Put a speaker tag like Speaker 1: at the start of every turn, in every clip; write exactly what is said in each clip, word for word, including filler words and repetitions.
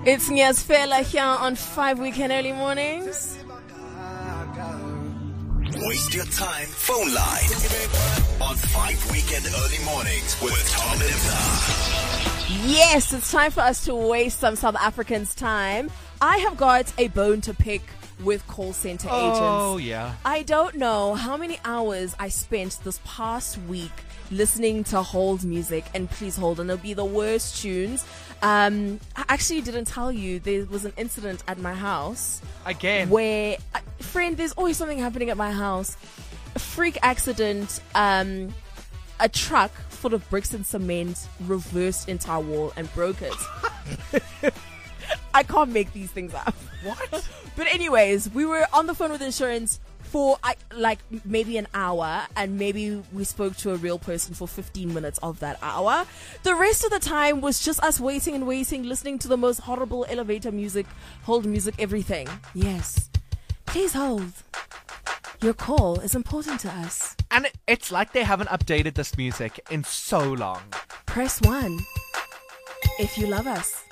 Speaker 1: It's Nyas Fela here on Five Weekend Early Mornings.
Speaker 2: Waste your time phone line on Five Weekend Early Mornings with Tom and Imda.
Speaker 1: Yes, it's time for us to waste some South Africans' time. I have got a bone to pick with call center agents.
Speaker 3: Oh, yeah.
Speaker 1: I don't know how many hours I spent this past week listening to hold music, and please hold, and it'll be the worst tunes. Um, I actually didn't tell you there was an incident at my house.
Speaker 3: Again.
Speaker 1: Where, uh, friend, there's always something happening at my house. A freak accident, um, a truck full of bricks and cement reversed into our wall and broke it. I can't make these things up.
Speaker 3: What?
Speaker 1: But anyways, we were on the phone with insurance for I, like maybe an hour, and maybe we spoke to a real person for fifteen minutes of that hour. The rest of the time was just us waiting and waiting, listening to the most horrible elevator music, hold music, everything. Yes. Please hold. Your call is important to us.
Speaker 3: And it, it's like they haven't updated this music in so long.
Speaker 1: Press one if you love us.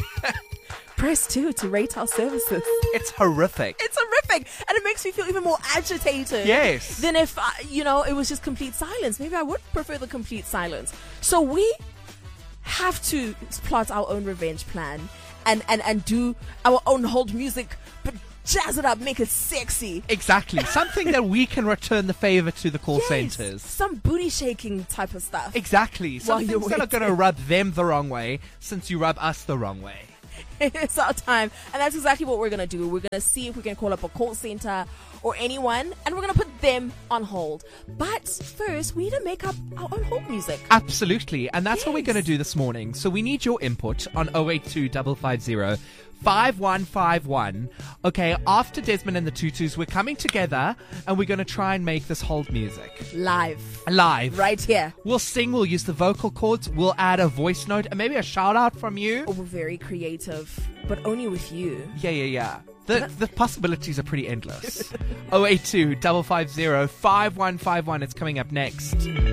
Speaker 1: Press two to rate our services.
Speaker 3: It's horrific.
Speaker 1: It's horrific, and it makes me feel even more agitated.
Speaker 3: Yes.
Speaker 1: Than if, uh, you know, it was just complete silence. Maybe I would prefer the complete silence. So we have to plot our own revenge plan and, and, and do our own hold music, but jazz it up, make it sexy.
Speaker 3: Exactly. Something that we can return the favor to the call
Speaker 1: Yes,
Speaker 3: centers.
Speaker 1: some booty shaking type of stuff.
Speaker 3: Exactly.
Speaker 1: While
Speaker 3: Some
Speaker 1: you're
Speaker 3: things that are
Speaker 1: waiting.
Speaker 3: going to rub them the wrong way since you rub us the wrong way.
Speaker 1: It's our time, and that's exactly what we're going to do. We're going to see if we can call up a call center or anyone, and we're going to put them on hold. But first, we need to make up our own hold music.
Speaker 3: Absolutely. And that's what we're
Speaker 1: Yes.
Speaker 3: going to do this morning. So we need your input on oh eight two five five zero five one five one. Okay, after Desmond and the Tutus, we're coming together and we're going to try and make this hold music
Speaker 1: Live.
Speaker 3: live.
Speaker 1: Right here.
Speaker 3: We'll sing, we'll use the vocal cords, we'll add a voice note and maybe a shout out from you.
Speaker 1: Oh, we're very creative, but only with you.
Speaker 3: Yeah, yeah, yeah. The the possibilities are pretty endless. oh eight two five five zero five one five one. It's coming up next.